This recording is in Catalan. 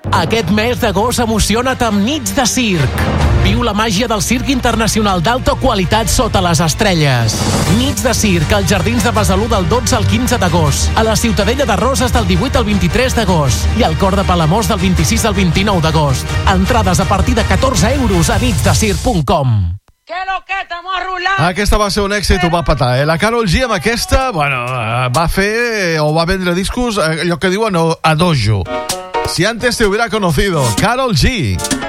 Aquest mes d'agost emociona't amb nits de circ. Viu la màgia del circ internacional d'alta qualitat sota les estrelles. Nits de circ als Jardins de Besalú del 12 al 15 d'agost, a la Ciutadella de Roses del 18 al 23 d'agost i al Cor de Palamós del 26 al 29 d'agost. Entrades a partir de 14 euros a nitsdecirc.com. ¿Qué lo que estamos a rular? Aquesta va ser un èxit, ho va petar, La Karol G amb aquesta, va fer o va vendre discos, allò que diuen a dojo. Si antes te hubiera conocido, Karol G.